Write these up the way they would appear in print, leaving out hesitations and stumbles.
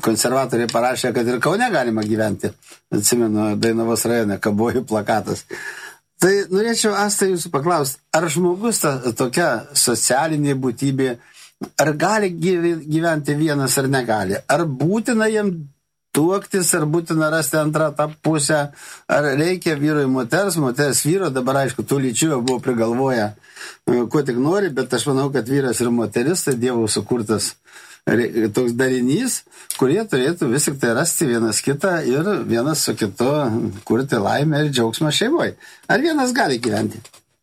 konservatoriai parašė, kad ir Kaune galima gyventi. Atsimenu, Dainavos rajone kabojo plakatas. Tai norėčiau, Asta, jūsų paklausti, ar žmogus tokia socialinė būtybė, ar gali gyventi vienas ar negali? Ar būtina jam tuoktis, ar būtina rasti antrą tą pusę? Ar reikia vyro ir moters vyro? Dabar, aišku, tų lyčių buvo prigalvoję, ko tik nori, bet aš manau, kad vyras ir moteris tai Dievo sukurtas toks darinys, kurie turėtų vis tik tai rasti vienas kitą ir vienas su kitu kurti laimę ir džiaugsmą šeimoje. Ar vienas gali gyventi?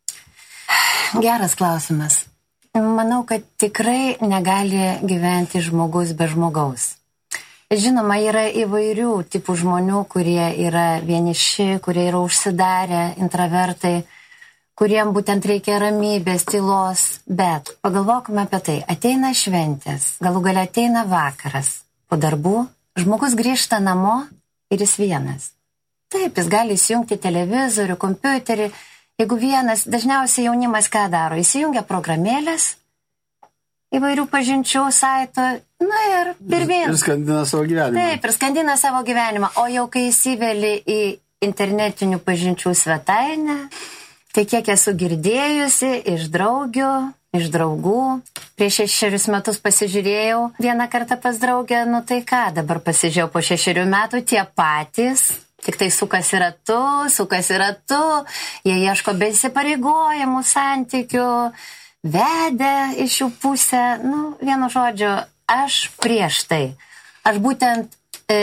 Geras klausimas. Manau, kad tikrai negali gyventi žmogus be žmogaus. Žinoma, yra įvairių tipų žmonių, kurie yra vieniši, kurie yra užsidarę, intravertai, kuriem būtent reikia ramybės, tylos, bet pagalvokime apie tai. Ateina šventės, galų gale ateina vakaras. Po darbų žmogus grįžta namo ir jis vienas. Taip, jis gali įsijungti televizorių, kompiuterį. Jeigu vienas, dažniausiai jaunimas ką daro? Įsijungia programėlės, įvairių pažinčių saito, ir pirmyn. Ir skandina savo gyvenimą. Taip, ir skandina savo gyvenimą. O jau kai įsiveli į internetinių pažinčių svetainę, tai kiek esu girdėjusi iš draugių, iš draugų. Prieš 6 metus pasižiūrėjau vieną kartą pas draugę, tai ką, dabar pasižiūrėjau po 6 metų tie patys, tik tai sukasi ratu, jie ieško be įsipareigojimų santykių, vedė iš jų pusę, vienu žodžiu, aš prieš tai. Aš būtent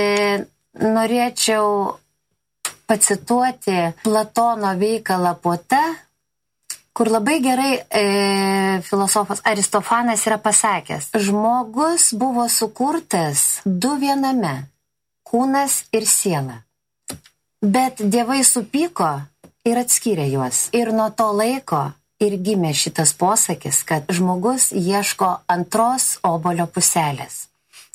norėčiau pacituoti Platono veikalą Puota, kur labai gerai filosofas Aristofanas yra pasakęs, žmogus buvo sukurtas 2 viename, kūnas ir siela. Bet dievai supyko ir atskyrė juos. Ir nuo to laiko ir gimė šitas posakis, kad žmogus ieško antros obuolio puselės.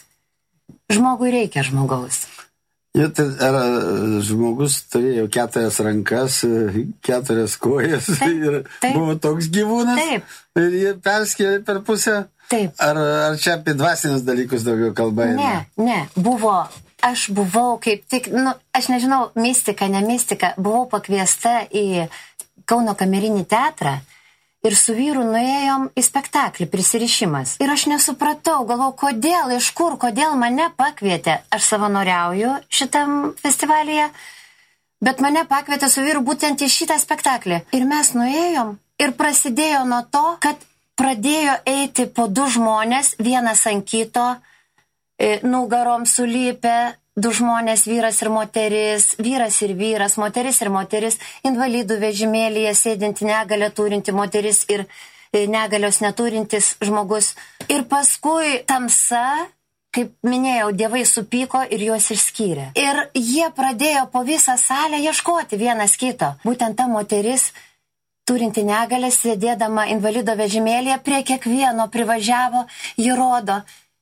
Žmogui reikia žmogaus. Ar žmogus turėjo 4 rankas, 4 kojas ir buvo toks gyvūnas? Taip. Ir jie perskėlė per pusę? Taip. Ar čia apie dvasinius dalykus daugiau kalba eina? Ne. Aš buvau kaip tik, aš nežinau, mistika, ne mistika, buvau pakviesta į Kauno kamerinį teatrą ir su vyru nuėjom į spektaklį Prisirišimas. Ir aš nesupratau, galvojau, kodėl mane pakvietė. Aš savanoriauju šitam festivalyje, bet mane pakvietė su vyru būtent į šitą spektaklį. Ir mes nuėjom ir prasidėjo nuo to, kad pradėjo eiti po 2 žmonės, vienas ant kito, nugarom sulypę, 2 žmonės, vyras ir vyras, moteris ir moteris, invalidų vežimėlyje sėdinti, negalią turinti moteris ir negalios neturintis žmogus. Ir paskui tamsa, kaip minėjau, dievai supyko ir juos išskyrė. Ir jie pradėjo po visą salę ieškoti vienas kito. Būtent ta moteris, turinti negalę, sėdėdama invalido vežimėlyje, prie kiekvieno privažiavo, ji rodo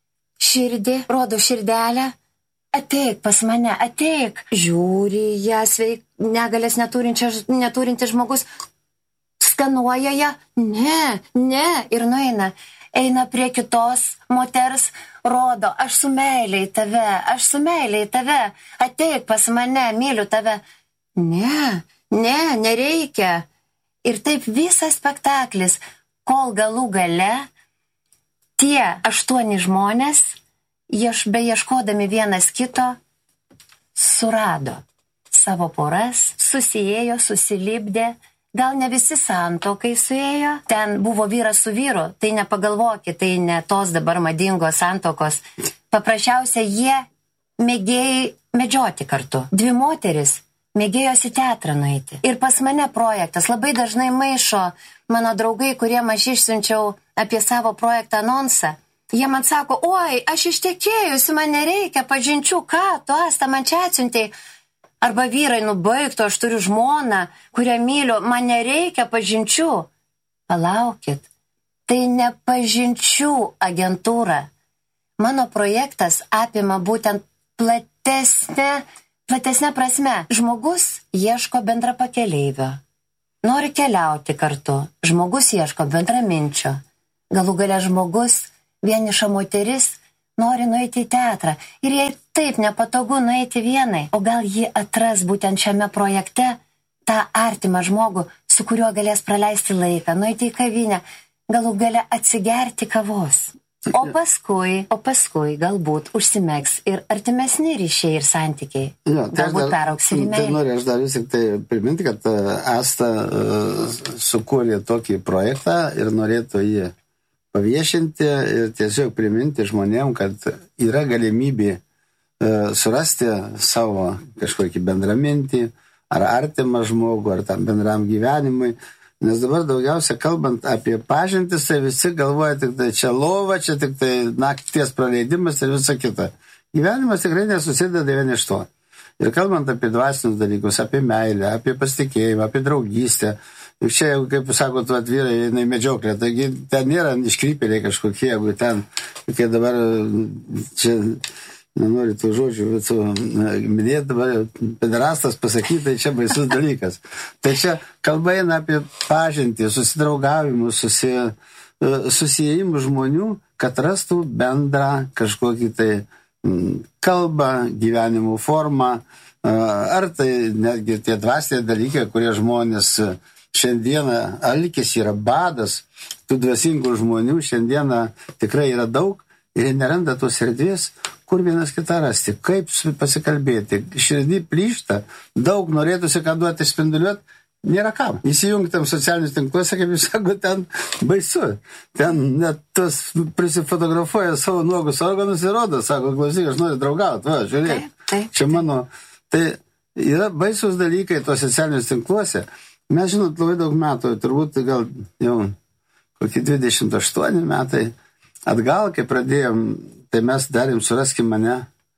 širdelę, ateik pas mane, ateik. Žiūri ją negalės neturintis žmogus, skanuoja ją, ne, ir nueina. Eina prie kitos moters, rodo, aš su meilė į tave, ateik pas mane, myliu tave. Ne, nereikia. Ir taip visas spektaklis, kol galų gale tie 8 žmonės, beieškodami vienas kito, surado savo poras, susiėjo, susilipdė, gal ne visi santuokai suėjo, ten buvo vyras su vyru, tai nepagalvokit, tai ne tos dabar madingos santuokos. Paprasčiausia, jie mėgėjai medžioti kartu. 2 moteris mėgėjosi teatrą nueiti. Ir pas mane projektas labai dažnai maišo mano draugai, kuriem aš išsiunčiau apie savo projektą anonsą. Jie man sako, oi, aš ištekėjusi, man nereikia pažinčių, ką tu, Asta, man čia atsiuntei. Arba vyrai, baigtų, aš turiu žmoną, kurią myliu, man nereikia pažinčių. Palaukit, tai ne pažinčių agentūra. Mano projektas apima būtent platesnė prasme. Žmogus ieško bendrapakeleivio. Nori keliauti kartu. Žmogus ieško bendraminčio. Galų gale žmogus, vieniša moteris, nori nueiti į teatrą. Ir jai taip nepatogu nueiti vienai. O gal ji atras būtent šiame projekte tą artimą žmogų, su kuriuo galės praleisti laiką, nueiti į kavinę, galų gale atsigerti kavos. O paskui galbūt užsimegs ir artimesni ryšiai ir santykiai. Galbūt perauks ir į meilę. Noriu aš dar vis tik tai priminti, kad Asta sukūrė tokį projektą ir norėtų jį paviešinti ir tiesiog priminti žmonėm, kad yra galimybė surasti savo kažkokį bendramintį ar artimą žmogų, ar tam bendram gyvenimui. Nes dabar daugiausia kalbant apie pažintis, tai visi galvoja tik tai čia lova, čia tik tai nakties praleidimas ir visa kita. Gyvenimas tikrai nesusideda vien iš to. Ir kalbant apie dvasinius dalykus, apie meilę, apie pasitikėjimą, apie draugystę. Ir čia, kaip sakot, vyrai eina į medžioklę, taigi ten nėra iškrypėliai kažkokie, jeigu ten, kai dabar čia... Nenori tų žodžių, minėti dabar pederastas pasakyti, tai čia baisus dalykas. Tai čia kalba eina apie pažintį, susidraugavimus, susiėjimus žmonių, kad rastų bendrą kažkokį tai kalbą, gyvenimo formą, ar tai netgi tie dvasiniai dalykai, kurie žmonės šiandieną alkis yra badas, tų dvasingų žmonių šiandieną tikrai yra daug ir neranda tos erdvės, kur vienas kitą rasti, kaip pasikalbėti. Širdį plyšta, daug norėtųsi ką duoti spinduliuoti, nėra kam. Įsijungtam socialinius tinkluose, kaip jūs sako, ten baisu. Ten net tas prisifotografuoja savo nuogus organus ir rodo, sako, klausyk, aš noriu draugauti, va, žiūrėk, čia mano. Tai yra baisus dalykai tos socialinius tinkluose. Mes, žinot, labai daug metų, turbūt gal jau kokie 28 metai atgal, kai pradėjom, tai mes darėm Suraskim mane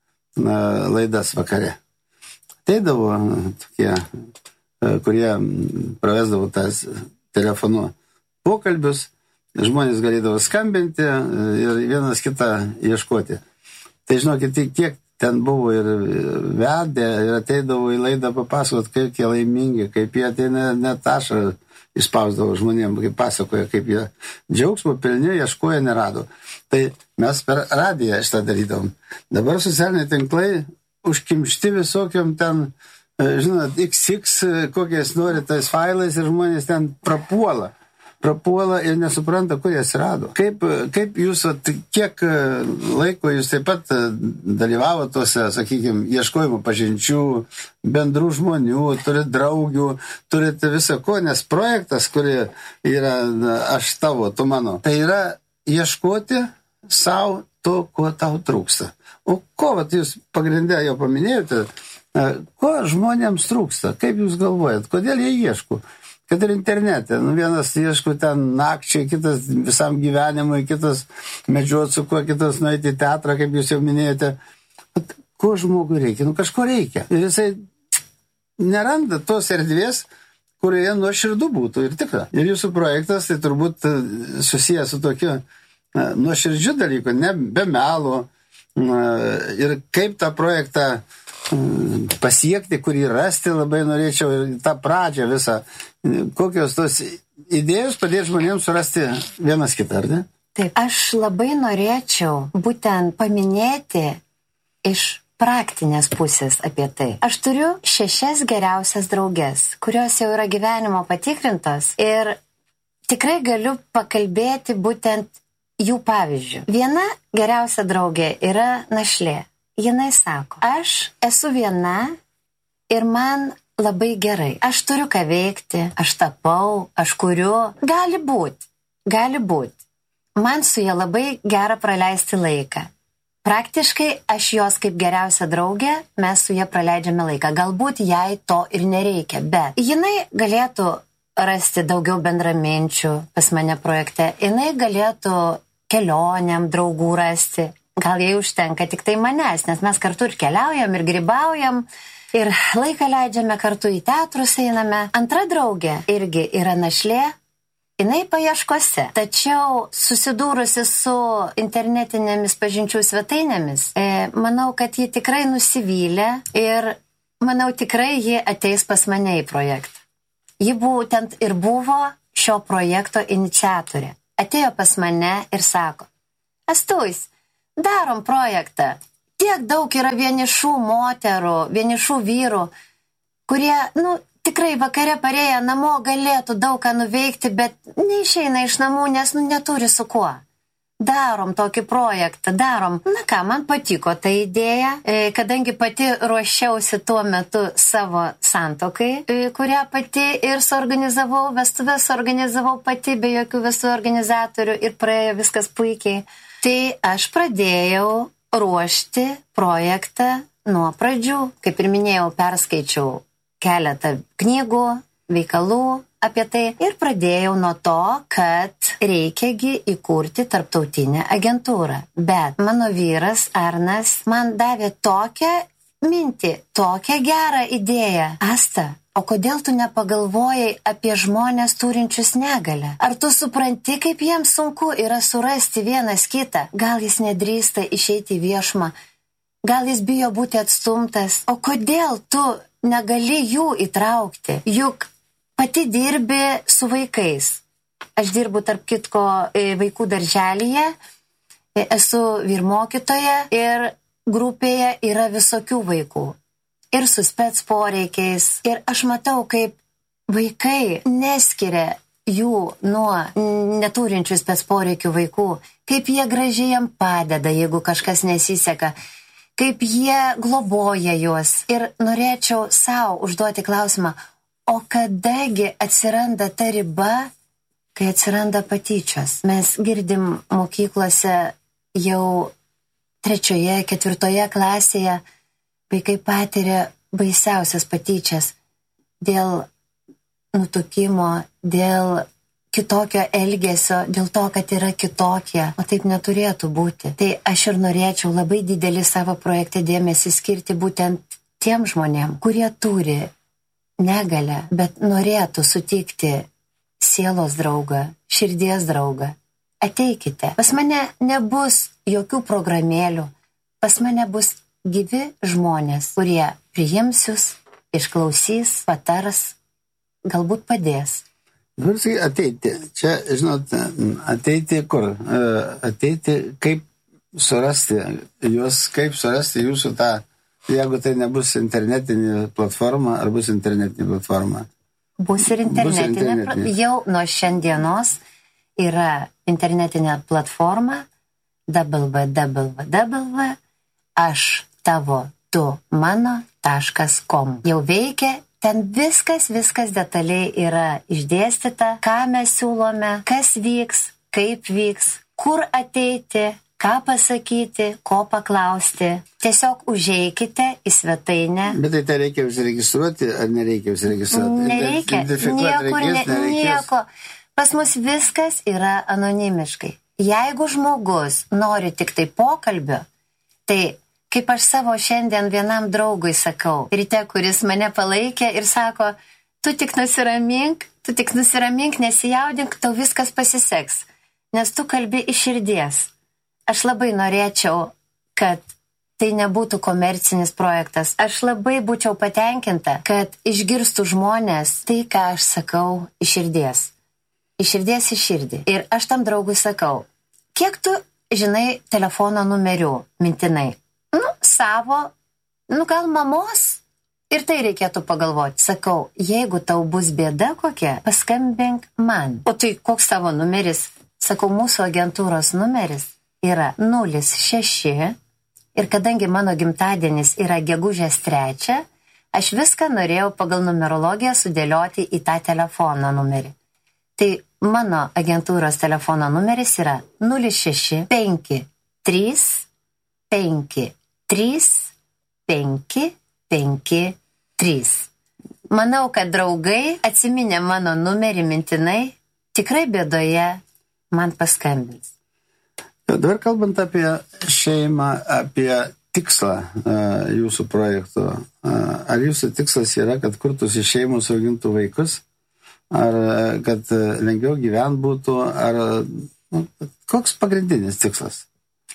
laidas vakare. Ateidavo tokie, kurie pravesdavo tas telefonu pokalbius, žmonės galėdavo skambinti ir vienas kitą ieškoti. Tai žinokit, kiek ten buvo ir vedė, ir ateidavo į laidą papasakot, kaip jie laimingi, kaip jie ateina net ašarą išspausdavo žmonėm, kaip pasakoja, kaip jie džiaugsmo pilni, ieškoja, nerado. Tai mes per radiją šitą darydavom. Dabar socialiniai tinklai užkimšti visokiom ten, žinot, XX, kokiais nori tais failais ir žmonės ten prapuola ir nesupranta, kur jas rado. Kaip jūs, kiek laiko jūs taip pat dalyvavo tuose, sakykime, ieškojimo pažinčių, bendrų žmonių, turit draugių, turit visą ko, nes projektas, kuri yra aš tavo, tu mano, tai yra ieškoti savo to, ko tau trūksta. O ko, jūs pagrindę jau paminėjote, ko žmonėms trūksta, kaip jūs galvojat, kodėl jie ieško? Kad ir internete. Vienas ieško ten nakčiai, kitas visam gyvenimui, kitas medžiot su kuo, kitas nueiti į teatrą, kaip jūs jau minėjote. Ko žmogui reikia? Kažko reikia. Ir jisai neranda tos erdvės, kurioje nuoširdų būtų ir tikra. Ir jūsų projektas tai turbūt susijęs su tokiu nuoširdžiu dalyku, ne be melo. Ir kaip tą projektą pasiekti, kurį rasti, labai norėčiau ir tą pradžią visą. Kokios tos idėjos padėti žmonėms surasti vienas kitą, ar ne? Taip, aš labai norėčiau būtent paminėti iš praktinės pusės apie tai. Aš turiu 6 geriausias draugės, kurios jau yra gyvenimo patikrintos ir tikrai galiu pakalbėti būtent jų pavyzdžių. Viena geriausia draugė yra našlė. Jinai sako, aš esu viena ir man labai gerai. Aš turiu ką veikti, aš tapau, aš kuriu. Gali būt. Man su ja labai gera praleisti laiką. Praktiškai aš jos kaip geriausia draugė, mes su ja praleidžiame laiką. Galbūt jai to ir nereikia, bet jinai galėtų rasti daugiau bendraminčių pas mane projekte. Jinai galėtų kelionėm draugų rasti. Gal jai užtenka tik tai manęs, nes mes kartu ir keliaujam, ir grybaujam, ir laiką leidžiame kartu į teatrus einame. Antra draugė irgi yra našlė, jinai paieškose. Tačiau susidūrusi su internetinėmis pažinčių svetainėmis, manau, kad ji tikrai nusivylė ir manau, tikrai ji ateis pas mane į projektą. Ji būtent ir buvo šio projekto iniciatorė. Atėjo pas mane ir sako, Astuis, darom projektą. Tiek daug yra vienišų moterų, vienišų vyrų, kurie, tikrai vakare parėję namo galėtų daug ką nuveikti, bet neišeina iš namų, nes, neturi su kuo. Darom tokį projektą, darom. Na ką, man patiko ta idėja, kadangi pati ruošiausi tuo metu savo santuokai, kurią pati ir suorganizavau, vestuves suorganizavau pati, be jokių vestuvių organizatorių ir praėjo viskas puikiai. Tai aš pradėjau ruošti projektą nuo pradžių. Kaip ir minėjau, perskaičiau keletą knygų, veikalų apie tai ir pradėjau nuo to, kad reikiagi įkurti tarptautinę agentūrą. Bet mano vyras Arnas man davė tokią mintį, tokią gerą idėją. Asta, o kodėl tu nepagalvojai apie žmonės turinčius negalią? Ar tu supranti, kaip jiems sunku yra surasti vienas kitą? Gal jis nedrįsta išeiti į viešumą? Gal jis bijo būti atstumtas? O kodėl tu negali jų įtraukti? Juk pati dirbi su vaikais. Aš dirbu tarp kitko vaikų darželyje, esu vyrmokytoja ir grupėje yra visokių vaikų. Ir su spec poreikiais. Ir aš matau, kaip vaikai neskiria jų nuo neturinčių spec poreikių vaikų. Kaip jie gražiai jam padeda, jeigu kažkas nesiseka. Kaip jie globoja juos. Ir norėčiau savo užduoti klausimą, o kadagi atsiranda ta riba, kai atsiranda patyčios? Mes girdim mokyklose jau 3., 4. klasėje, vaikai patiria baisiausias patyčias dėl nutukimo, dėl kitokio elgesio, dėl to, kad yra kitokie, o taip neturėtų būti. Tai aš ir norėčiau labai didelį savo projektą dėmesį skirti būtent tiem žmonėm, kurie turi negalę, bet norėtų sutikti sielos draugą, širdies draugą. Ateikite. Pas mane nebus jokių programėlių. Pas mane bus gyvi žmonės, kurie priims jūs, išklausys, patars, galbūt padės. Ateiti. Čia, žinot, ateiti kur? Ateiti, kaip surasti jūs, kaip surasti jūsų tą, jeigu tai nebus internetinė platforma, ar bus internetinė platforma? Bus ir internetinė. Jau nuo šiandienos yra internetinė platforma www.aštavo-tu-mano.com. Jau veikia, ten viskas detaliai yra išdėstyta, ką mes siūlome, kas vyks, kaip vyks, kur ateiti, ką pasakyti, ko paklausti. Tiesiog užeikite į svetainę. Bet tai reikia užsiregistruoti, ar nereikia užsiregistruoti? Nereikia, nieko. Pas mus viskas yra anonimiškai. Jeigu žmogus nori tik tai pokalbio, tai kaip aš savo šiandien vienam draugui sakau, ryte, kuris mane palaikė ir sako, tu tik nusiramink, nesijaudink, tau viskas pasiseks, nes tu kalbi iš širdies. Aš labai norėčiau, kad tai nebūtų komercinis projektas. Aš labai būčiau patenkinta, kad išgirstų žmonės tai, ką aš sakau iš širdies. Iš širdies į širdį. Ir aš tam draugui sakau, kiek tu žinai telefono numerių mintinai? Savo, gal mamos. Ir tai reikėtų pagalvoti. Sakau, jeigu tau bus bėda kokia, paskambink man. O tai koks tavo numeris? Sakau, mūsų agentūros numeris yra 06 ir kadangi mano gimtadienis yra gegužės 3, aš viską norėjau pagal numerologiją sudėlioti į tą telefono numerį. Tai mano agentūros telefono numeris yra 06 53 53 553. Manau, kad draugai atsiminę mano numerį mintinai, tikrai bėdoje man paskambins. Dabar kalbant apie šeimą, apie tikslą jūsų projekto, ar jūsų tikslas yra, kad kurtųsi šeimos augintų vaikus, ar kad lengviau gyvent būtų, ar koks pagrindinis tikslas?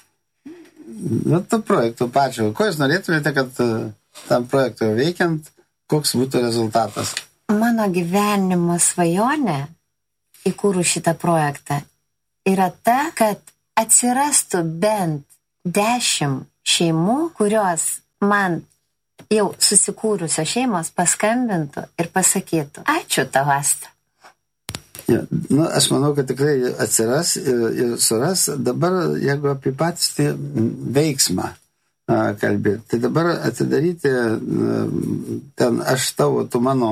To projekto pačio. Ko jūs norėtumėte, kad tam projektui veikiant, koks būtų rezultatas? Mano gyvenimo svajonė, įkūrus šitą projektą, yra ta, kad atsirastų bent 10 šeimų, kurios man jau susikūrusio šeimos paskambintų ir pasakytų, ačiū tau, Asta. Ja, aš manau, kad tikrai atsiras ir suras. Dabar, jeigu apie patys tai veiksmą kalbėti, tai dabar atidaryti ten aš tavo, tu mano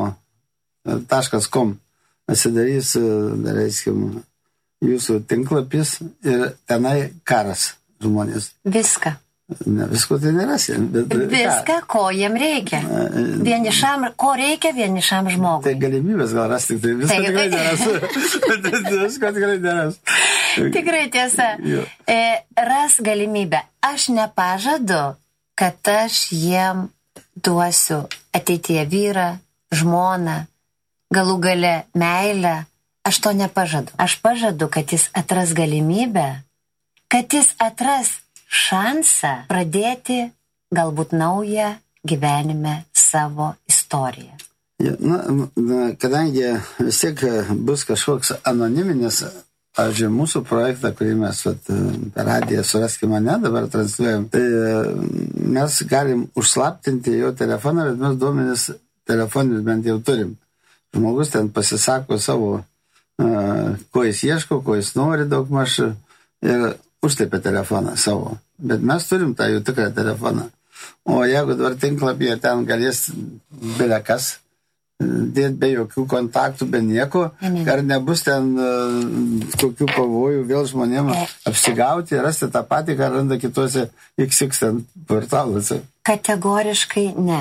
.com atsidarys, reiškim, jūsų tinklapis ir tenai karas žmonės. Viską. Ne, visko tai nerasi. Viską, ko jiem reikia. Ko reikia vienišam žmogui. Tai galimybės gal rasti, tai visko tikrai nerasi. Visko tikrai nerasi. Tikrai tiesa. Ras galimybę. Aš nepažadu, kad aš jiem duosiu ateityje vyrą, žmoną, galų gale meilę. Aš to nepažadu. Aš pažadu, kad jis atras galimybę, kad jis atras šansą pradėti galbūt naują gyvenime savo istoriją. Ja, kadangi vis tiek bus kažkoks anoniminis, pavyzdžiui, mūsų projektą, kurį mes per radiją Suraskime mane dabar transliuojam, tai mes galim užslaptinti jo telefoną, bet mes duomenis telefoninius bent jau turim. Žmogus ten pasisako savo, ko jis ieško, ko jis nori daugmaž ir užtepė telefoną savo. Bet mes turim tą jų tikrą telefoną. O jeigu dabar tinklapyje ten galės belekas dėti be jokių kontaktų, be nieko, ar nebus ten kokių pavojų vėl žmonėms apsigauti, rasti tą patį, ką randa kitose XX portaluose? Kategoriškai ne.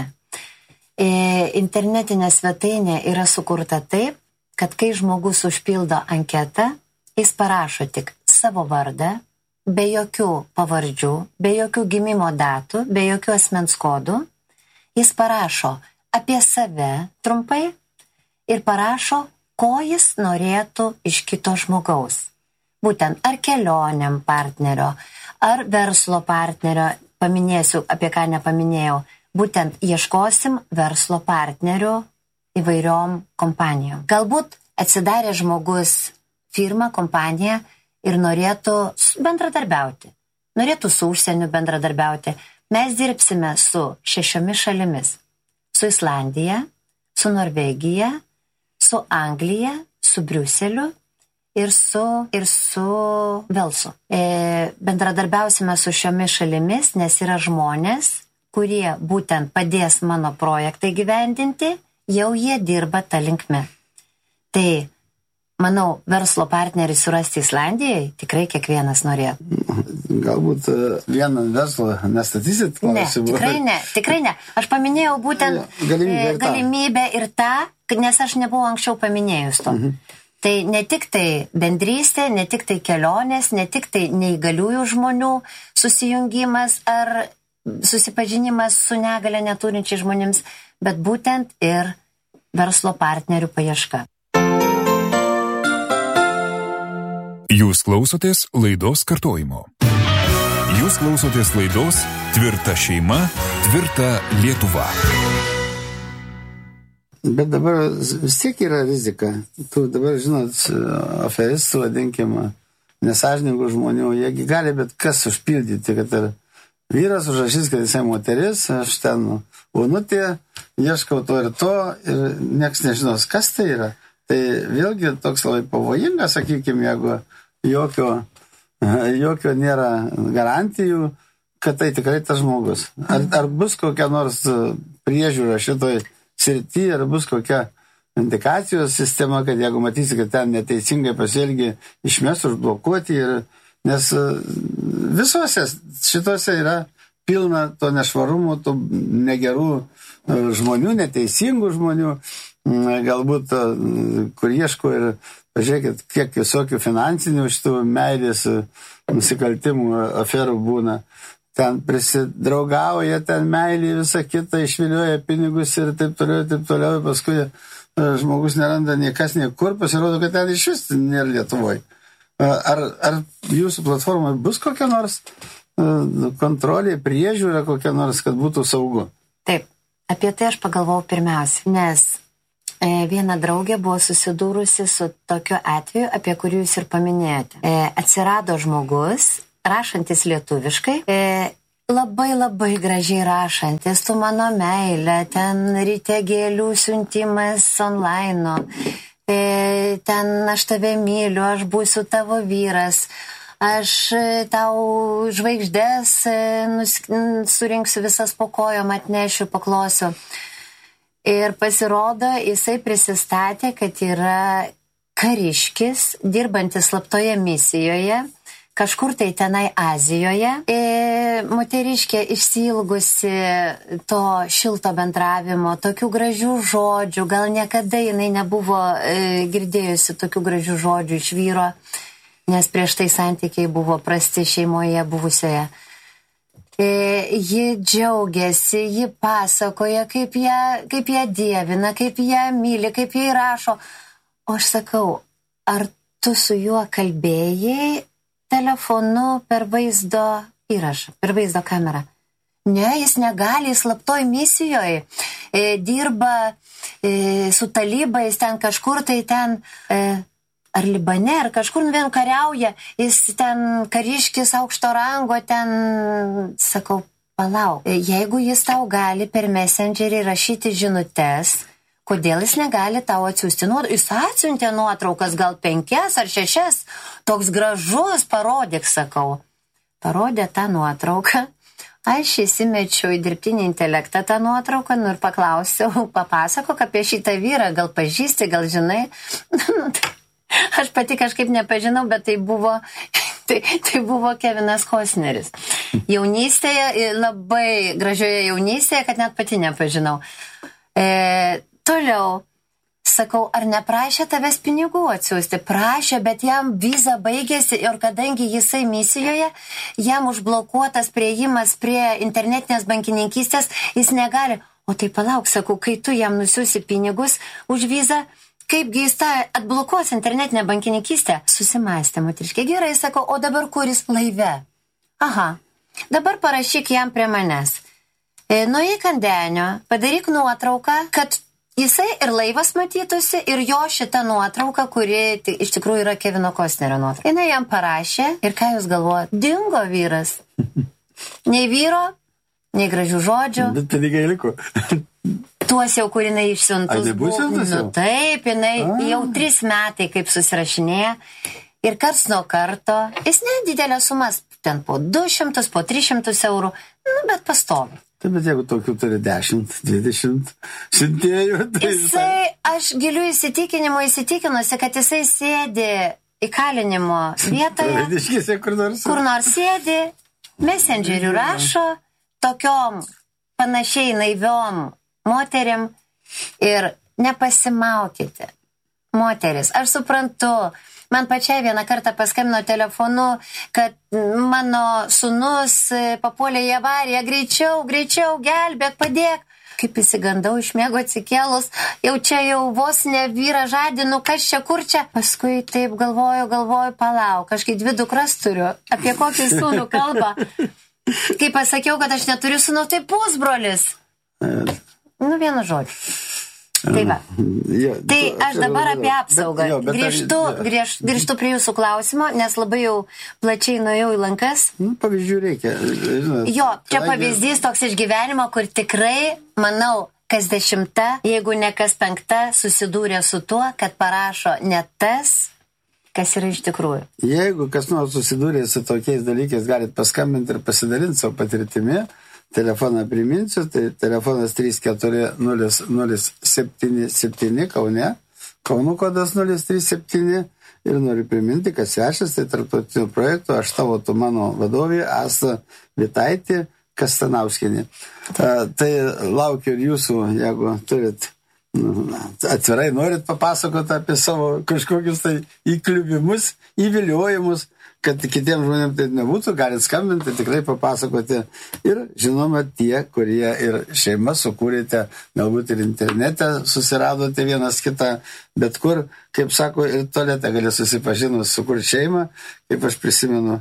Internetinė svetainė yra sukurta taip, kad kai žmogus užpildo anketą, jis parašo tik savo vardą, be jokių pavardžių, be jokių gimimo datų, be jokių asmens kodų. Jis parašo apie save trumpai ir parašo, ko jis norėtų iš kito žmogaus. Būtent ar kelioniam partnerio, ar verslo partnerio, paminėsiu, apie ką nepaminėjau, būtent ieškosim verslo partnerių įvairiom kompanijom. Galbūt atsidarė žmogus firmą, kompaniją, ir norėtų bendradarbiauti. Norėtų su užsieniu bendradarbiauti. Mes dirbsime su 6 šalimis. Su Islandija, su Norvegija, su Anglija, su Briuseliu ir su Velsu. Bendradarbiausime su šiomis šalimis, nes yra žmonės, kurie būtent padės mano projektą įgyvendinti, jau jie dirba tą linkme. Tai manau, verslo partnerį surasti Islandijai tikrai kiekvienas norėtų. Galbūt vieną verslą nestatysit klausimų? Ne, tikrai ne. Aš paminėjau būtent galimybę ir tą, nes aš nebuvau anksčiau paminėjus to. Tai ne tik tai bendrystė, ne tik tai kelionės, ne tik tai neįgaliųjų žmonių susijungimas ar susipažinimas su negale neturinčiai žmonėms, bet būtent ir verslo partnerių paieška. Jūs klausotės laidos kartojimo. Jūs klausotės laidos Tvirta šeima, tvirta Lietuva. Bet dabar vis tiek yra rizika. Tu dabar, žinot, aferistų, vadinkim, nesąžiningų žmonių, jiegi gali bet kas užpildyti, kad ir vyras užrašys, kad jisai moteris, aš ten unutė, ieškau to ir nieks nežinos, kas tai yra. Tai vėlgi toks labai pavojingas, sakykime, jeigu jokio nėra garantijų, kad tai tikrai tas žmogus. Ar bus kokia nors priežiūra šitoj srity, ar bus kokia indikacijos sistema, kad jeigu matysi, kad ten neteisingai pasielgi, išmes užblokuoti, nes visose šitose yra pilna to nešvarumo, to negerų žmonių, neteisingų žmonių, galbūt, kur ieško ir pažiūrėkit, kiek visokių finansinių šitų meilės nusikaltimų aferų būna. Ten prisidraugauja, ten meilį visą kitą, išvilioja pinigus ir taip toliau, paskui žmogus neranda niekas niekur, pasirodo, kad ten iš vis nėra Lietuvoje. Ar jūsų platformoje bus kokia nors kontrolė, priežiūra kokia nors, kad būtų saugu? Taip, apie tai aš pagalvojau pirmiausia, nes viena draugė buvo susidūrusi su tokiu atveju, apie kurį jūs ir paminėjote. Atsirado žmogus, rašantis lietuviškai, labai labai gražiai rašantis, tu mano meilė, ten ryte gėlių siuntimas online, ten aš tave myliu, aš būsiu tavo vyras, aš tau žvaigždės surinksiu visas po kojom, atnešiu, paklosiu. Ir pasirodo, jisai prisistatė, kad yra kariškis, dirbantis slaptoje misijoje, kažkur tai tenai Azijoje. Moteriškė išsiilgusi to šilto bendravimo, tokių gražių žodžių, gal niekada jinai nebuvo girdėjusi tokių gražių žodžių iš vyro, nes prieš tai santykiai buvo prasti šeimoje buvusioje. Ji džiaugiasi, ji pasakoja, kaip ją dievina, kaip ją myli, kaip jai rašo. O aš sakau, ar tu su juo kalbėjai telefonu per vaizdo įrašą, per vaizdo kamerą? Ne, jis negali, jis slaptoj misijoje, dirba su talybais ten kažkur, tai ten, ar Libane, ar kažkur vien kariauja, jis ten kariškis aukšto rango, ten, sakau, palauk, jeigu jis tau gali per Messengerį rašyti žinutes, kodėl jis negali tau atsiųsti nuotraukas? Jis atsiuntė nuotraukas gal 5 ar 6, toks gražus, parodyk, sakau. Parodė tą nuotrauką, aš įsimečiau į dirbtinį intelektą tą nuotrauką, ir paklausiau, papasakok apie šitą vyrą, gal pažįsti, gal žinai. Aš pati kažkaip nepažinau, bet tai buvo Kevinas Costneris. Jaunystėje, labai gražioje jaunystėje, kad net pati nepažinau. Toliau, sakau, ar neprašė tavęs pinigų atsiųsti? Prašė, bet jam viza baigėsi ir kadangi jisai misijoje, jam užblokuotas priėjimas prie internetinės bankininkystės, jis negali. O tai palauk, sakau, kai tu jam nusiųsi pinigus už vizą, kaipgi jis tą atblokuos internetinę bankininkystę? Susimąstė moteriškė. Gerai, sakau, o dabar kuris laive? Aha, dabar parašyk jam prie manęs. Nueik ant denio, padaryk nuotrauką, kad jisai ir laivas matytųsi, ir jo šita nuotrauka, kuri iš tikrųjų yra Kevino Costnerio nuotrauka. Jis jam parašė ir ką jūs galvojat? Dingo vyras. Nei vyro, nei gražių žodžių. Bet pinigai liko. Tuos jau, kur jinai išsiuntus buvo. Nu taip, jinai jau 3 metai kaip susirašinėja. Ir karts nuo karto, jis nedidelė sumas, ten po 200, po 300 eurų, bet pastovi. Taip, bet jeigu tokių turi 10, 20 siuntėjų, tai... Jisai, aš giliu įsitikinusi, kad jisai sėdi įkalinimo vietoje, kur nors sėdi, Messengeriu rašo, tokiom panašiai naiviom moteriam ir nepasimaukite. Moteris, aš suprantu, man pačiai vieną kartą paskambino telefonu, kad mano sūnus papuolė į avariją, greičiau, gelbėk, padėk. Kaip įsigandau, išmėgo atsikėlus, jau čia jau vos ne vyrą žadinu, kas čia, kur čia. Paskui taip galvoju, palauk, kažkaip 2 dukras turiu, apie kokį sūnų kalbą. Kai pasakiau, kad aš neturiu sūnų, tai pusbrolis. Vienu žodžiu. Tai va. Tai aš dabar apie apsaugą. Grįžtu prie jūsų klausimo, nes labai jau plačiai nuėjau į lankas. Pavyzdžių reikia. Jo, čia pavyzdys toks iš gyvenimo, kur tikrai, manau, kas 10, jeigu ne kas 5, susidūrė su tuo, kad parašo ne tas, kas yra iš tikrųjų. Jeigu kas nors susidūrė su tokiais dalykais, galit paskambinti ir pasidalinti savo patirtimi. Telefoną priminsiu, tai telefonas 34077 Kaune, Kauno kodas 037 ir noriu priminti, kad svečias tai tarptautinių projektų Aš tavo, tu mano vadovė Asta Vitaitė Kastanauskienė. Tai laukiu ir jūsų, jeigu turit atvirai norit papasakoti apie savo kažkokius tai įkliuvimus, įviliojimus, kad kitiems žmonėms tai nebūtų, galit skambinti, tikrai papasakoti. Ir žinoma, tie, kurie ir šeimą sukūrėte, galbūt ir internete susiradote vienas kitą, bet kur, kaip sako, ir tualete gali susipažinus sukurti šeimą, kaip aš prisimenu,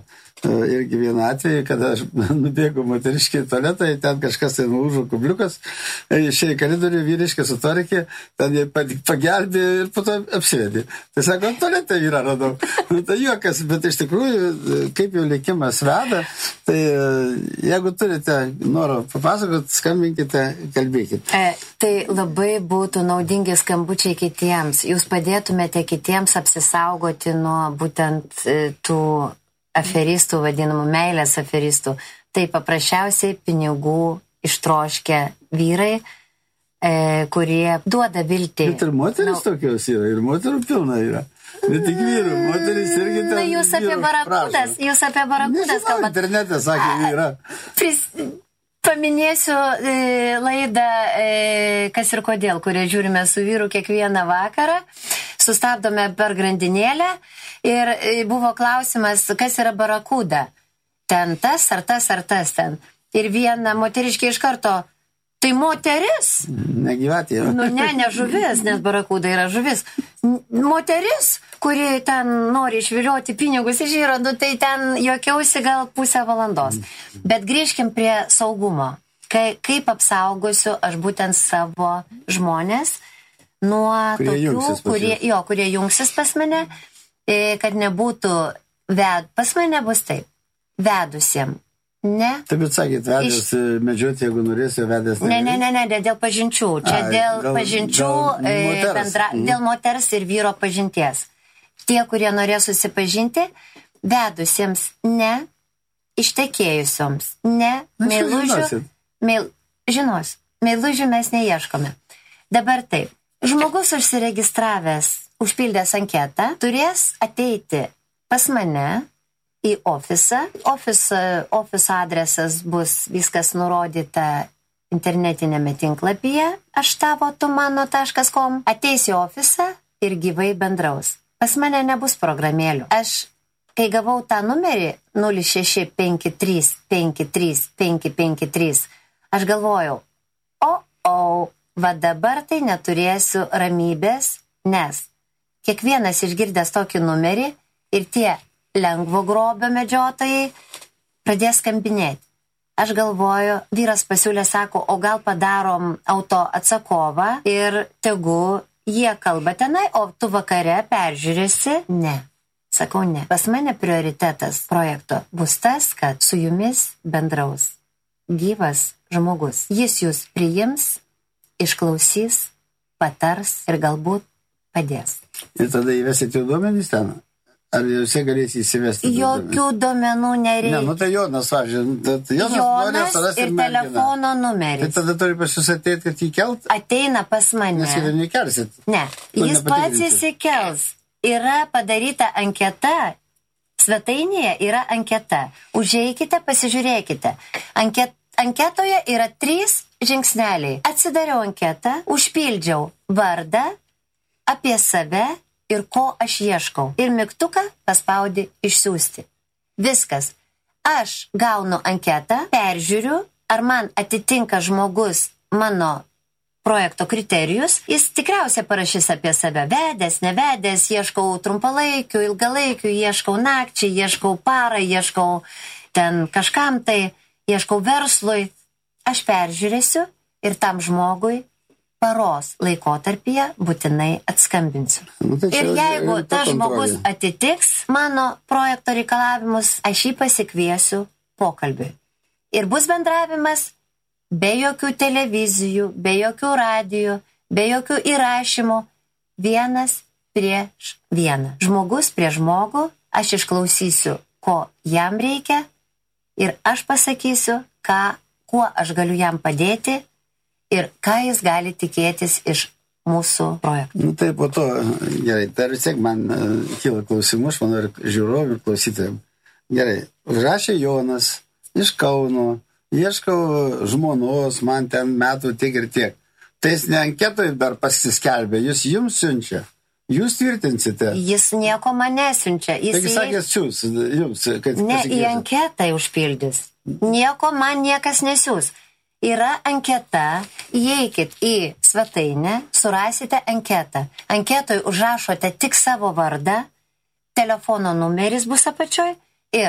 irgi vieną atvejį, kada aš nubėgu moteriškai į tualetą, ten kažkas tai nulūžo kubliukas, išėjo į koridorių, vyriškai sutvarkė, ten jie pagelbė ir po to apsivedė. Tai sako, tualetą vyrą radau. Tai juokas, bet iš tikrųjų, kaip jau likimas veda, tai jeigu turite norą papasakot, skambinkite, kalbėkite. Tai labai būtų naudingi skambučiai kitiems. Jūs padėtumėte kitiems apsisaugoti nuo būtent tų aferistų, vadinamų meilės aferistų. Tai paprasčiausiai pinigų ištroškę vyrai, kurie duoda viltį. Bet ir moteris tokios yra, ir moterų pilna yra. Ne tik vyrų, moteris irgi ten. Jūs apie barakudas kalbate. Internete sakė, yra. Paminėsiu laidą Kas ir kodėl, kurią žiūrime su vyru kiekvieną vakarą. Sustabdome per grandinėlę ir buvo klausimas, kas yra barakuda. Ten tas ar tas ar tas ten. Ir viena moteriškė iš karto, tai moteris. Negyvatė. Ne žuvis, nes barakuda yra žuvis. Moteris, kuri ten nori išvilioti pinigus iš vyro, tai ten juokiausi gal pusę valandos. Bet grįžkim prie saugumo. Kaip apsaugosiu aš būtent savo žmonės nuo tokių, kurie jungsis pas mane, kad nebūtų pas mane bus taip, vedusiem. Ne. Taip, bet sakėt, vedęs medžioti, jeigu norėsiu, vedęs. Ne, dėl pažinčių. Čia dėl pažinčių, dėl moters ir vyro pažinties. Tie, kurie norės susipažinti, vedusiems ne, ištekėjusioms ne, meilužių mes neieškome. Dabar taip, žmogus užsiregistravęs, užpildęs anketą, turės ateiti pas mane į ofisą. Ofiso adresas bus viskas nurodyta internetinėme tinklapyje ashtavo-tu-mano.com. Ateis į ofisą ir gyvai bendraus. Pas mane nebus programėlių. Aš, kai gavau tą numerį 0653535553, aš galvojau, va dabar tai neturėsiu ramybės, nes kiekvienas išgirdęs tokį numerį ir tie lengvo grobio medžiotojai pradės skambinėti. Aš galvoju, vyras pasiūlė, sako, o gal padarom auto atsakovą ir tegu jie kalba tenai, o tu vakare peržiūrėsi? Ne. Sakau, ne. Pas mane prioritetas projekto bus tas, kad su jumis bendraus gyvas žmogus. Jis jūs priims, išklausys, patars ir galbūt padės. Ir tada įvesit jų duomenys ten? Ar jūs galės įsivesti? Jokių duomenų nereikia. Ne, tai Jonas, Jonas ir telefono numeris. Tai tada turi pas jūs ateiti, kad įkelt? Ateina pas mane. Nes ir nekelsit. Ne, jis pats įsikels. Yra padaryta anketa, svetainėje yra anketa. Užeikite, pasižiūrėkite. Anketoje yra 3 žingsneliai. Atsidariau anketą, užpildžiau vardą, apie save ir ko aš ieškau. Ir mygtuką paspaudi išsiųsti. Viskas. Aš gaunu anketą, peržiūriu, ar man atitinka žmogus mano projekto kriterijus. Jis tikriausiai parašys apie save. Vedęs, nevedęs, ieškau trumpalaikių, ilgalaikių, ieškau nakčiai, ieškau parą, ieškau ten kažkam tai, ieškau verslui. Aš peržiūrėsiu ir tam žmogui paros laikotarpyje būtinai atskambinsiu. Ir jeigu tas žmogus atitiks mano projekto reikalavimus, aš jį pasikviesiu pokalbiui. Ir bus bendravimas be jokių televizijų, be jokių radijų, be jokių įrašymų, 1 prieš 1. Žmogus prieš žmogų, aš išklausysiu, ko jam reikia ir aš pasakysiu, kuo aš galiu jam padėti ir ką jis gali tikėtis iš mūsų projektų. Tai po to, gerai, dar vis tiek man kyla klausimų, aš manau, ir žiūrovų, ir klausytojams. Gerai, užrašė Jonas iš Kauno, ieškau žmonos, man ten metų tiek ir tiek. Tai jis ne anketoj dar pasiskelbė, jis jums siunčia. Jūs tvirtinsite. Jis nieko man nesiunčia. Taigi sakės siūs, jums, kad ne, į anketą užpildys. Nieko man niekas nesiūs. Yra anketa, įeikit į svetainę, surasite anketą. Anketoj užrašote tik savo vardą, telefono numeris bus apačioj ir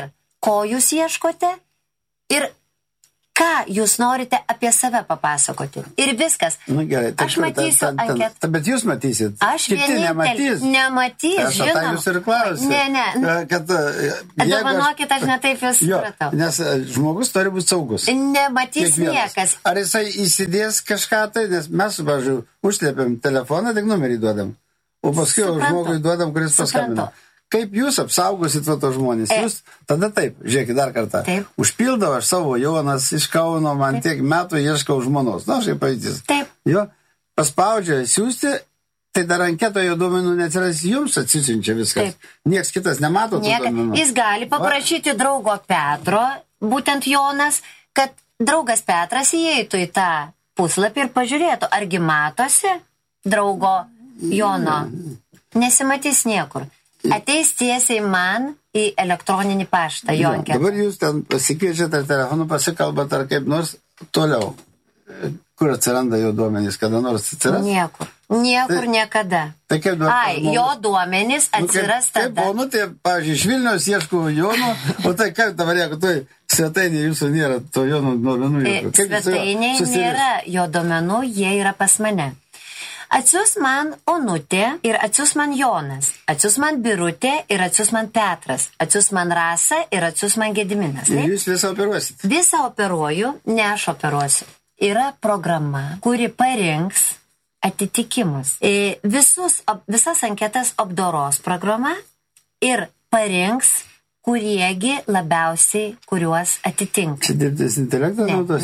ko jūs ieškote ir ką jūs norite apie save papasakoti. Ir viskas. Nu, gerai, aš matysiu anketą. Bet jūs matysit. Aš vienintelis nematys, žinoma. Aš jūs ir klausiu. Ne. Dovanokit, aš netaip jūs supratau. Nes žmogus turi būti saugus. Nematys niekas. Ar jisai įsidės kažką tai, nes mes, pavyzdžiui, užslėpiam telefoną, tik numerį duodam. O paskui žmogui duodam, kuris paskambino. Kaip jūs apsaugosit to žmonės? Jūs tada taip, žiūrėkit dar kartą. Taip. Užpildau aš savo Jonas iš Kauno, man tiek metų ieškau žmonos. Na, šiaip pavyzdys. Taip. Jo, paspaudžia siūsti, tai dar anketoje duomenų neatsiras, jums atsisiunčia viskas. Taip. Niekas kitas nemato tų duomenų. Jis gali paprašyti draugo Petro, būtent Jonas, kad draugas Petras įeitų į tą puslapį ir pažiūrėtų, argi matosi draugo Jono. Nesimatys niekur. Ateis tiesiai man į elektroninį paštą, jo anketą. Dabar jūs ten pasikviečiate ar telefonu pasikalbat ar kaip nors toliau. Kur atsiranda jo duomenys, kada nors atsiras? Niekur, niekada. Tai kaip jo duomenys atsiras tada. Nu, tai, pavyzdžiui, iš Vilniaus ieškau Jono, o tai kaip dabar, jeigu tai svetainė jūsų nėra, to Jono duomenų. Svetainė nėra jo duomenų, jie yra pas mane. Atsius man Onutė ir atsius man Jonas, atsius man Birutė ir atsius man Petras, atsius man Rasa ir atsius man Gediminas. Ir jūs visą operuosit? Visą operuoju, ne aš operuosiu. Yra programa, kuri parinks atitikimus. Visas anketas apdoros programa ir parinks, kuriegi labiausiai, kuriuos atitinka. Čia dirbtinis intelektas naudos?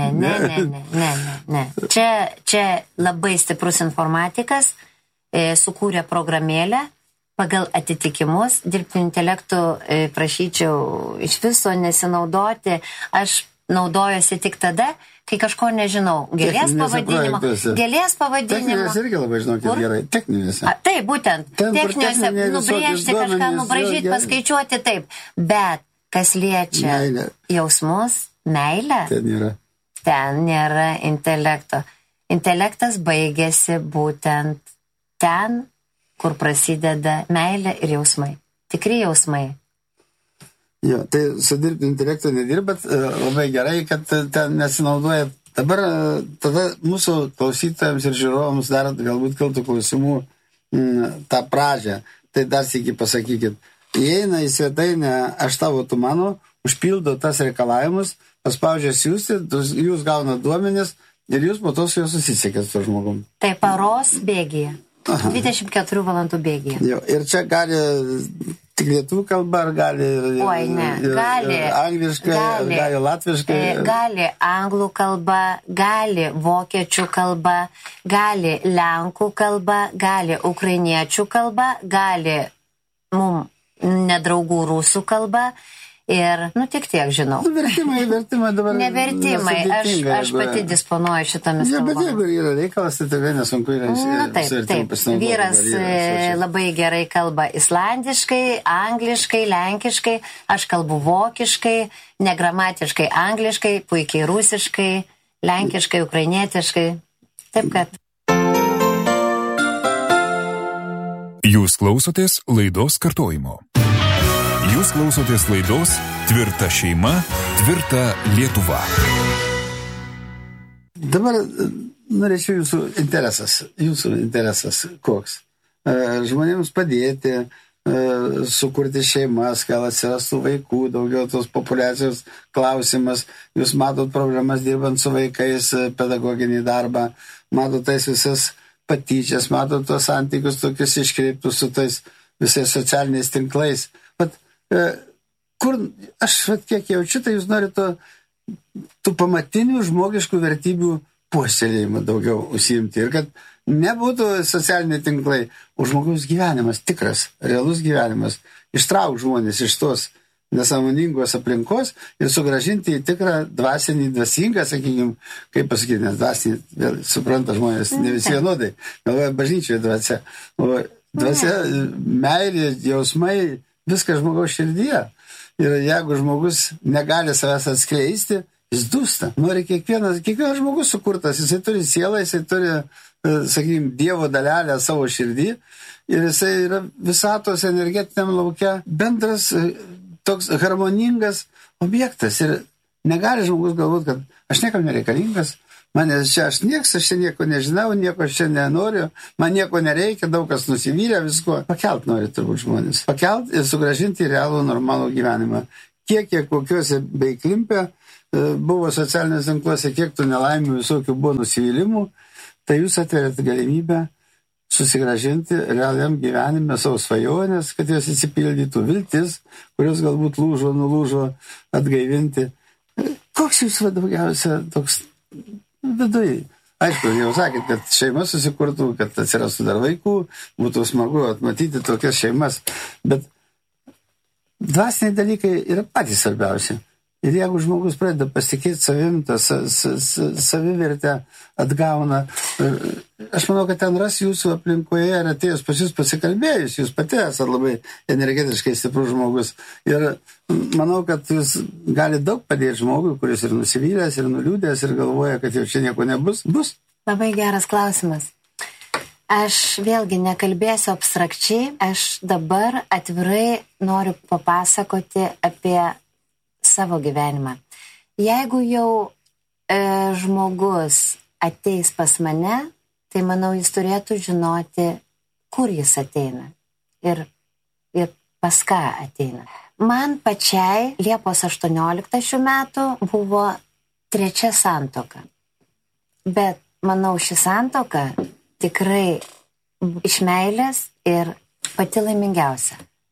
Ne. Čia labai stiprus informatikas sukūrė programėlę pagal atitikimus. Dirbtiniu intelektu prašyčiau iš viso nesinaudoti. Aš naudojuosi tik tada, kai kažko nežinau. Gėlės pavadinimo. Techninės irgi labai žinau, kaip gerai. Techninėse. Taip, būtent. Techninėse nubrėžti kažką, nubražyti, paskaičiuoti taip. Bet kas liečia jausmus, meilę, ten nėra intelekto. Intelektas baigėsi būtent ten, kur prasideda meilė ir jausmai. Tikri jausmai. Jo, tai su dirbtiniu intelektu nedirbat, labai gerai, kad ten nesinaudojat. Dabar tada mūsų klausytojams ir žiūrovams dar galbūt kiltų klausimų tą pradžią. Tai dar sykį pasakykit. Įeina į svetainę aš tavo, tu mano, užpildo tas reikalavimus, paspaudžia siųsti, jūs gauna duomenis ir jūs po to su juo susisiekėt su žmogum. Tai paros bėgyje. 24 valandų bėgyje. Jo, ir čia gali tik lietuvių kalba, ar gali angliškai, gali latviškai? Gali anglų kalba, gali vokiečių kalba, gali lenkų kalba, gali ukrainiečių kalba, gali nedraugų rusų kalba. Ir, tik tiek žinau. Vertimai dabar. Nevertimai, aš pati disponuoju šitomis kalbomis. Bet jeigu yra reikalas, tai tikrai nesunku yra taip. Vyras labai gerai kalba islandiškai, angliškai, lenkiškai, aš kalbu vokiškai, negramatiškai angliškai, puikiai rusiškai, lenkiškai, ukrainietiškai. Taip kad. Jūs klausotės laidos kartojimo. Jūs klausotės laidos Tvirta šeima, tvirta Lietuva. Dabar norėčiau jūsų interesas koks? Žmonėms padėti, sukurti šeimas, gal atsirastų vaikų, daugiau tos populiacijos klausimas. Jūs matot problemas dirbant su vaikais, pedagoginį darbą, matot tais visas patyčias, matot tos santykius tokius iškreiptus su tais visais socialiniais tinklais. Kur aš kiek jaučiu, tai jūs norite tų pamatinių žmogiškų vertybių puoselėjimą daugiau užsiimti. Ir kad nebūtų socialiniai tinklai, o žmogaus gyvenimas, tikras, realus gyvenimas, ištrauk žmonės iš tos nesąmoningos aplinkos ir sugrąžinti į tikrą dvasinį, dvasingą, sakykime, kaip pasakyti, nes dvasinį, vėl supranta žmonės, ne visi vienodai, galvoja bažnyčioje dvasia. O dvasia, meilė, jausmai, viskas žmogaus širdyje. Ir jeigu žmogus negali savęs atskleisti, jis dūsta. Nori kiekvienas žmogus sukurtas, jisai turi sielą, jisai turi, sakykime, Dievo dalelę savo širdį ir jisai yra visatos energetiniam lauke bendras toks harmoningas objektas ir negali žmogus galvoti, kad aš niekam nereikalingas, manęs čia aš nieko nežinau, nieko aš čia nenoriu, man nieko nereikia, daug kas nusivylę visko. Pakelt nori turbūt žmonės. Pakelt ir sugrąžinti realų normalų gyvenimą. Kiek kokiuose bei klimpė buvo socialinės tinkluose, kiek tų nelaimių visokių buvo nusivylimų, tai jūs atverėte galimybę susigrąžinti realiam gyvenime savo svajonės, kad jos įsipildytų viltis, kurios galbūt nulūžo atgaivinti. Koks jūs daugiausia toks vidui? Aišku, jau sakėt, kad šeima susikurtų, kad atsirastų dar vaikų, būtų smagu atmatyti tokias šeimas, bet dvasiniai dalykai yra patys svarbiausi. Ir jeigu žmogus pradeda pasitikėti savim, tą savivertę atgauna, aš manau, kad ten ras jūsų aplinkoje ir atėjus pas jūs pasikalbėjus, jūs pati esate labai energetiškai stiprus žmogus. Ir manau, kad jūs gali daug padėti žmogui, kuris ir nusivylęs, ir nuliūdęs, ir galvoja, kad jau čia nieko nebus. Bus? Labai geras klausimas. Aš vėlgi nekalbėsiu abstrakčiai, aš dabar atvirai noriu papasakoti apie savo gyvenimą. Jeigu jau žmogus ateis pas mane, tai manau, jis turėtų žinoti, kur jis ateina ir pas ką ateina. Man pačiai Liepos 18 šių metų buvo 3 santuoka. Bet manau, ši santuoka tikrai iš meilės ir pati laimingiausia.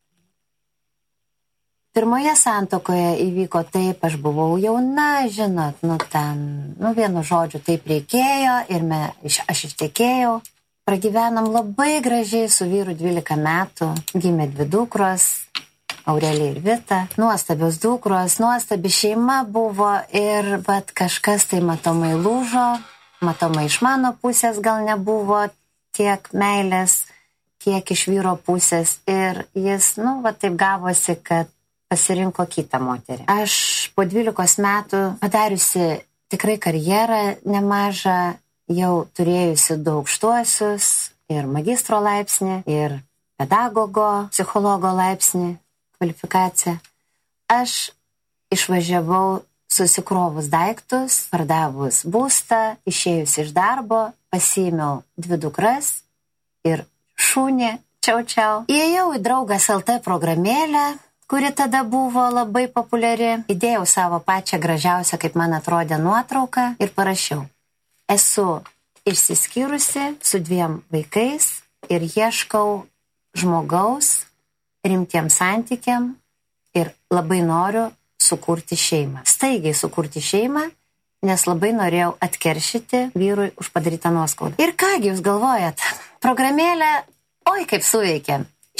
Pirmoje santuokoje įvyko taip, aš buvau jauna, žinot, vienu žodžiu taip reikėjo ir aš ištekėjau. Pragyvenom labai gražiai su vyru 12 metų, gimė 2 dukros, Aurelija ir Vita, nuostabios dukros, nuostabi šeima buvo ir bet kažkas tai matomai lūžo, matomai iš mano pusės gal nebuvo tiek meilės, kiek iš vyro pusės ir jis, taip gavosi, kad pasirinko kitą moterį. Aš po 12 metų padariusi tikrai karjerą nemažą, jau turėjusi 2 aukštuosius ir magistro laipsnį, ir pedagogo, psichologo laipsnį, kvalifikaciją. Aš išvažiavau susikrovus daiktus, pardavus būstą, išėjus iš darbo, pasiėmiau 2 dukras ir šunį, čiau. Įėjau į Draugas LT programėlę, kuri tada buvo labai populiari. Įdėjau savo pačią gražiausią, kaip man atrodė, nuotrauką ir parašiau. Esu išsiskyrusi su 2 vaikais ir ieškau žmogaus rimtiem santykiam ir labai noriu sukurti šeimą. Staigiai sukurti šeimą, nes labai norėjau atkeršyti vyrui už padarytą nuoskaudą. Ir kągi jūs galvojat? Programėlė, oi kaip suveikė.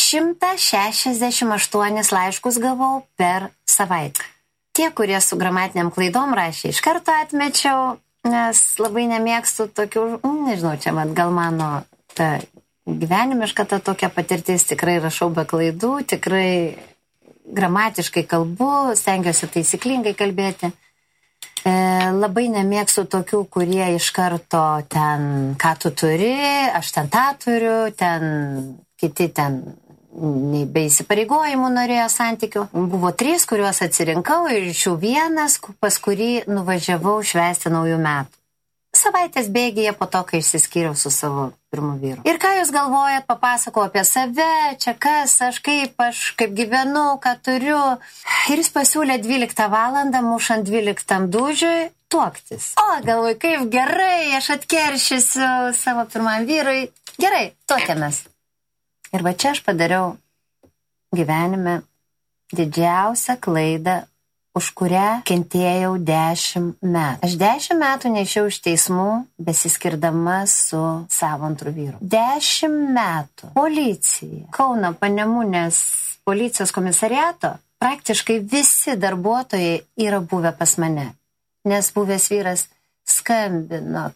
168 laiškus gavau per savaitę. Tie, kurie su gramatiniam klaidom rašė, iš karto atmečiau, nes labai nemėgstu tokių, nežinau, čia gal mano ta gyvenimiška ta tokia patirtis, tikrai rašau be klaidų, tikrai gramatiškai kalbu, stengiuosi taisyklingai kalbėti. Labai nemėgstu tokių, kurie iš karto ten, ką tu turi, aš ten tą turiu, ten kiti ten nei be įsipareigojimų norėjo santykių. Buvo 3, kuriuos atsirinkau ir iš jų 1, pas kurį nuvažiavau švęsti naujų metų. Savaitės bėgyje po to, kai išsiskyriau su savo pirmu vyru. Ir ką jūs galvojat, papasakau apie save, čia kas, aš kaip gyvenu, ką turiu. Ir jis pasiūlė 12 valandą, mušant 12 dūžiui, tuoktis. O, galvoju, kaip gerai, aš atkeršysiu savo pirmam vyrui. Gerai, tuokėmės. Ir va čia aš padariau gyvenime didžiausią klaidą, už kurią kentėjau 10 metų. Aš 10 metų neišėjau iš teismų, besiskirdama su savo antru vyru. 10 metų. Policija, Kauno Panemunės policijos komisariato, praktiškai visi darbuotojai yra buvę pas mane. Nes buvęs vyras skambino,